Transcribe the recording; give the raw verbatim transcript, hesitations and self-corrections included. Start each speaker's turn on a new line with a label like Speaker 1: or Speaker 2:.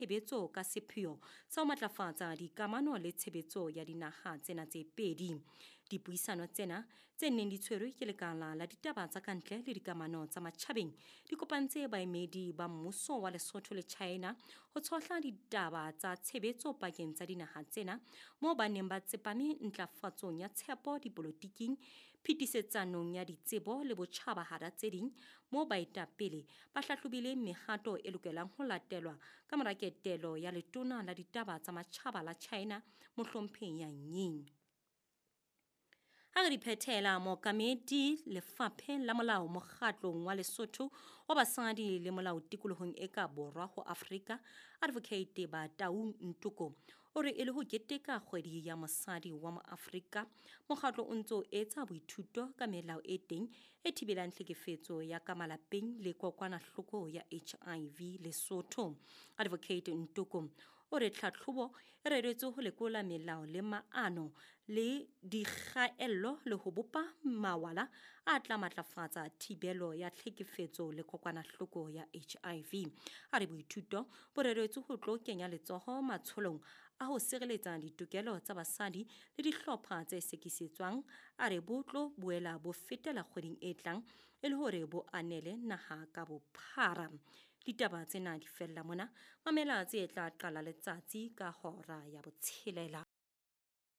Speaker 1: tshebetso ka sepheo sa ho matlafatsa dikamano le tshebetso ya dinaha tsena tse pedi. Dipuisano tsena tse neng di tshwerwe ke lekala la ditaba tsa kantle le dikamano tsa matjhabeng di kopantse baemedi ba mmuso wa Lesotho le China ho tshohla ditaba tsa tshebetso pakeng tsa dinaha tsena moo ba neng ba tsepame ntlafatsong ya tshepo dipolotiking, phitisetsanong ya ditsebo le botjhabahara tse ding moo baetapele ba hlahlobile mehato e lokelang ho latelwa ka mora ketelo ya letona la ditaba tsa matjhaba la China Mohlompheng Yanying. Ha re phethela mookamedi lefapheng la molao mokgatlong wa Lesotho wa basadi le molao tikolohong e ka borwa ho Afrika, Advocate Batau Ntoko o re e le ho keteka kgwedi ya mosadi wa Moafrika, mokgatlo o ntso etsa boithuto ka melao e teng e thibelang tlhekefetso ya ka malapeng le kokwanahloko ya H I V Lesotho. Advocate Ntoko o re tlhatlhobo e reretswe ho lekola melao le maano le dikgaello le ho bopa mawala a tla matlafatsa thibelo ya tlhekefetso le kokwanahloko ya H I V. A re boithuto bo reretswe ho tlo kenya letsoho matsholong a ho sireletsa ditokelo tsa basadi le dihlopha tse sekisetswang. A re bo tlo boela bo fetela kgweding e tlang e le hore bo anele naha ka bophara. Ditaba tsena di fella mona, mamela tse tla qala letsatsi ka hora ya botshelela.